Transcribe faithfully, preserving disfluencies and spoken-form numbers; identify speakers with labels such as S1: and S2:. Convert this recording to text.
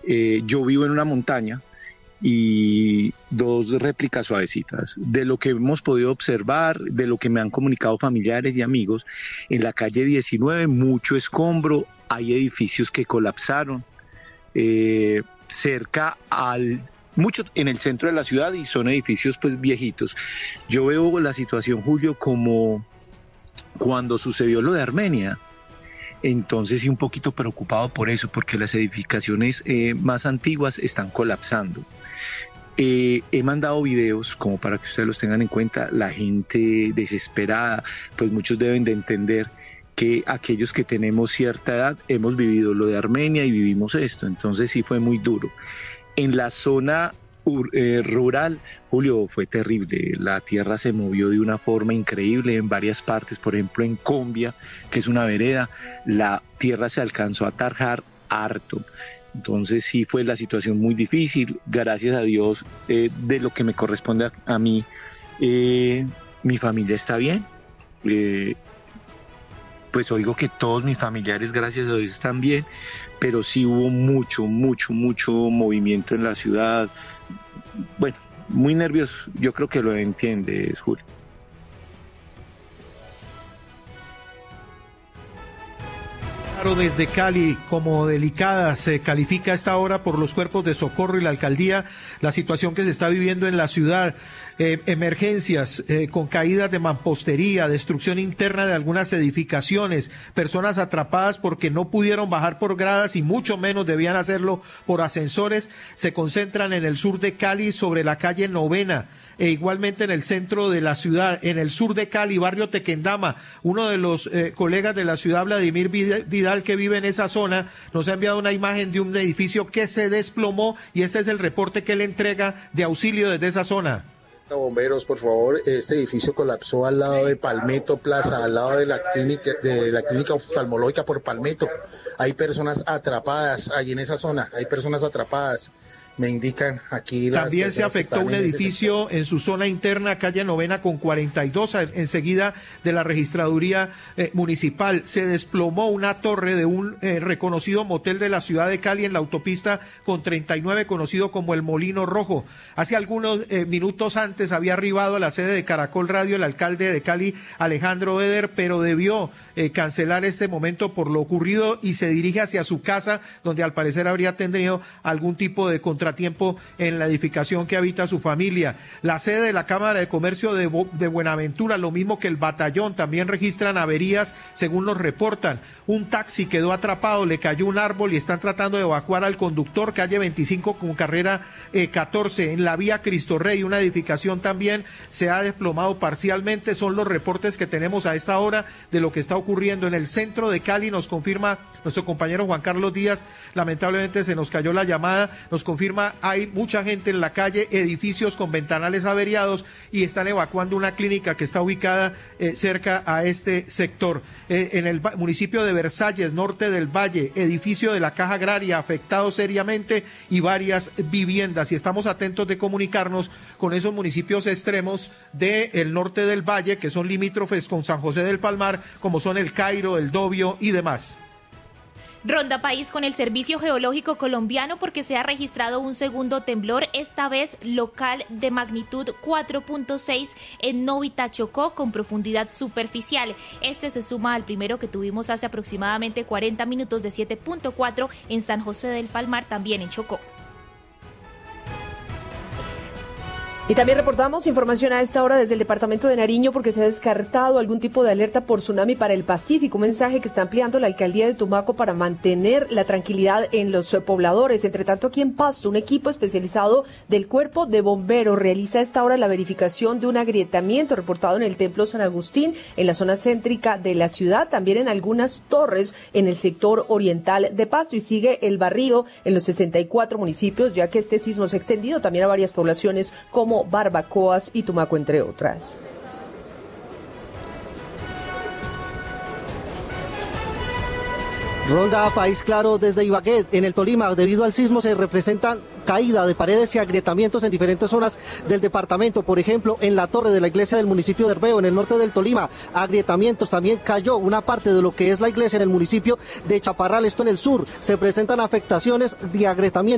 S1: Eh, yo vivo en una montaña y dos réplicas suavecitas. De lo que hemos podido observar, de lo que me han comunicado familiares y amigos, en la calle diecinueve mucho escombro, hay edificios que colapsaron, eh, cerca al... mucho en el centro de la ciudad, y son edificios pues viejitos. Yo veo la situación, Julio, como cuando sucedió lo de Armenia. Entonces sí, un poquito preocupado por eso, porque las edificaciones eh, más antiguas están colapsando. Eh, he mandado videos como para que ustedes los tengan en cuenta. La gente desesperada, pues muchos deben de entender que aquellos que tenemos cierta edad hemos vivido lo de Armenia y vivimos esto, entonces sí fue muy duro. En la zona eh, rural, Julio, fue terrible. La tierra se movió de una forma increíble en varias partes. Por ejemplo, en Combia, que es una vereda, la tierra se alcanzó a tarjar harto. Entonces sí fue la situación muy difícil. Gracias a Dios, eh, de lo que me corresponde a, a mí, eh, mi familia está bien. Eh, pues oigo que todos mis familiares, gracias a Dios, están bien, pero sí hubo mucho, mucho, mucho movimiento en la ciudad. Bueno, muy nervioso. Yo creo que lo entiendes, Julio.
S2: Claro, desde Cali, como delicada se califica a esta hora por los cuerpos de socorro y la alcaldía la situación que se está viviendo en la ciudad. Eh, emergencias eh, con caídas de mampostería, destrucción interna de algunas edificaciones, personas atrapadas porque no pudieron bajar por gradas y mucho menos debían hacerlo por ascensores, se concentran en el sur de Cali, sobre la calle Novena, e igualmente en el centro de la ciudad, en el sur de Cali, barrio Tequendama. Uno de los eh, colegas de la ciudad, Vladimir Vidal, que vive en esa zona, nos ha enviado una imagen de un edificio que se desplomó y este es el reporte que él entrega de auxilio desde esa zona.
S3: Bomberos, por favor, este edificio colapsó al lado de Palmetto Plaza, al lado de la clínica de la clínica oftalmológica por Palmetto. Hay personas atrapadas ahí en esa zona, hay personas atrapadas. Me indican aquí las
S2: También se afectó un edificio en su zona interna, calle Novena con cuarenta y dos, enseguida de la registraduría eh, municipal. Se desplomó una torre de un eh, reconocido motel de la ciudad de Cali en la autopista con treinta y nueve, conocido como el Molino Rojo. Hace algunos eh, minutos antes había arribado a la sede de Caracol Radio el alcalde de Cali, Alejandro Beder, pero debió eh, cancelar este momento por lo ocurrido y se dirige hacia su casa, donde al parecer habría tenido algún tipo de contratiempo tiempo en la edificación que habita su familia. La sede de la Cámara de Comercio de, Bo- de Buenaventura, lo mismo que el batallón, también registran averías según nos reportan. Un taxi quedó atrapado, le cayó un árbol y están tratando de evacuar al conductor, calle veinticinco con carrera eh, catorce. En la vía Cristo Rey, una edificación también se ha desplomado parcialmente. Son los reportes que tenemos a esta hora de lo que está ocurriendo en el centro de Cali. Nos confirma nuestro compañero Juan Carlos Díaz, lamentablemente se nos cayó la llamada, nos confirma hay mucha gente en la calle, edificios con ventanales averiados y están evacuando una clínica que está ubicada eh, cerca a este sector. Eh, en el municipio de Versalles, norte del Valle, edificio de la Caja Agraria afectado seriamente y varias viviendas. Y estamos atentos de comunicarnos con esos municipios extremos del norte del Valle que son limítrofes con San José del Palmar, como son el Cairo, el Dobio y demás.
S4: Ronda país con el Servicio Geológico Colombiano porque se ha registrado un segundo temblor, esta vez local de magnitud cuatro punto seis en Novita, Chocó, con profundidad superficial. Este se suma al primero que tuvimos hace aproximadamente cuarenta minutos de siete punto cuatro en San José del Palmar, también en Chocó.
S5: Y también reportamos información a esta hora desde el departamento de Nariño porque se ha descartado algún tipo de alerta por tsunami para el Pacífico, un mensaje que está ampliando la alcaldía de Tumaco para mantener la tranquilidad en los pobladores. Entre tanto, aquí en Pasto, un equipo especializado del Cuerpo de Bomberos realiza a esta hora la verificación de un agrietamiento reportado en el Templo San Agustín, en la zona céntrica de la ciudad, también en algunas torres en el sector oriental de Pasto, y sigue el barrido en los sesenta y cuatro municipios, ya que este sismo se ha extendido también a varias poblaciones como Barbacoas y Tumaco, entre otras.
S6: Ronda País Claro desde Ibagué, en el Tolima. Debido al sismo se representan caída de paredes y agrietamientos en diferentes zonas del departamento. Por ejemplo, en la torre de la iglesia del municipio de Herbeo, en el norte del Tolima, agrietamientos. También cayó una parte de lo que es la iglesia en el municipio de Chaparral, esto en el sur. Se presentan afectaciones de agrietamiento.